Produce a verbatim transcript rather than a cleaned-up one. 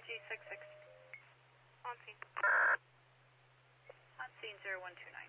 G six six. On scene. On scene zero one two nine.